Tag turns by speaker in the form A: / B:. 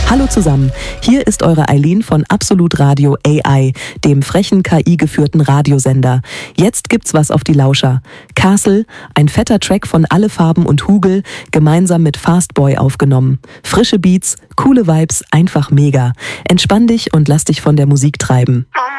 A: Hallo zusammen, hier ist eure Eileen von Absolut Radio AI, dem frechen KI-geführten Radiosender. Jetzt gibt's was auf die Lauscher. Castle, ein fetter Track von Alle Farben und Hugel, gemeinsam mit Fastboy aufgenommen. Frische Beats, coole Vibes, einfach mega. Entspann dich und lass dich von der Musik treiben.